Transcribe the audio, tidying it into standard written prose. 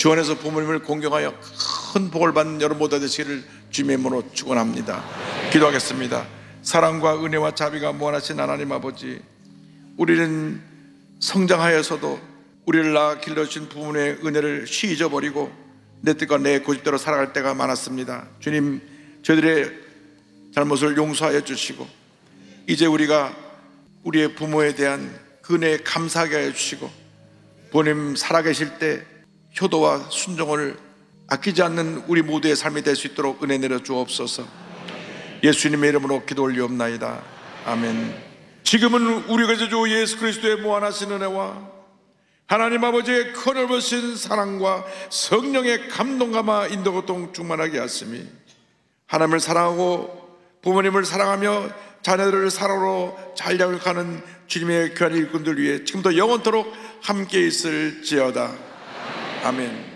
주 안에서 부모님을 공경하여 큰 복을 받는 여러분 모두 되시기를 주님의 이름으로 축원합니다. 기도하겠습니다. 사랑과 은혜와 자비가 무한하신 하나님 아버지, 우리는 성장하여서도 우리를 낳아 길러주신 부모님의 은혜를 쉬 잊어버리고 내 뜻과 내 고집대로 살아갈 때가 많았습니다. 주님, 저희들의 잘못을 용서하여 주시고 이제 우리가 우리의 부모에 대한 그 은혜에 감사하게 하여 주시고 부모님 살아계실 때 효도와 순종을 아끼지 않는 우리 모두의 삶이 될 수 있도록 은혜 내려 주옵소서. 예수님의 이름으로 기도 올리옵나이다. 아멘. 지금은 우리가 주 예수 그리스도의 무한하신 은혜와 하나님 아버지의 커넓으신 사랑과 성령의 감동감화 인도고통 충만하게 하심이 하나님을 사랑하고 부모님을 사랑하며 자녀들을 사랑으로 잘 양육하는 주님의 귀한 일꾼들 위해 지금도 영원토록 함께 있을지어다. 아멘.